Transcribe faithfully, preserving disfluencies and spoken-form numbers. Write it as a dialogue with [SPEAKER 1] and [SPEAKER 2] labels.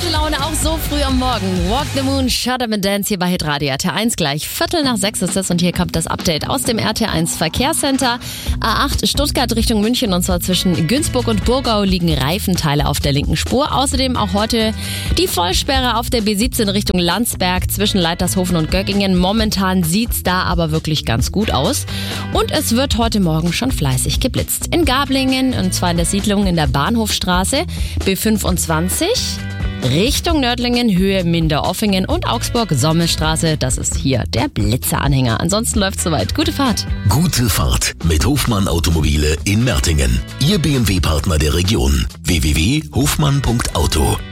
[SPEAKER 1] Gute Laune auch so früh am Morgen. Walk the Moon, Shut Up and Dance hier bei Hitradio R T eins gleich. Viertel nach sechs ist es und hier kommt das Update aus dem R T eins Verkehrscenter. A acht Stuttgart Richtung München und zwar zwischen Günzburg und Burgau liegen Reifenteile auf der linken Spur. Außerdem auch heute die Vollsperre auf der B siebzehn Richtung Landsberg zwischen Leitershofen und Göggingen. Momentan sieht's da aber wirklich ganz gut aus. Und es wird heute Morgen schon fleißig geblitzt. In Gablingen und zwar in der Siedlung in der Bahnhofstraße B fünfundzwanzig. Richtung Nördlingen, Höhe Minderoffingen und Augsburg-Sommelstraße. Das ist hier der Blitzeranhänger. Ansonsten läuft's soweit. Gute Fahrt.
[SPEAKER 2] Gute Fahrt mit Hofmann Automobile in Mertingen. Ihr B M W-Partner der Region. w w w punkt hofmann punkt auto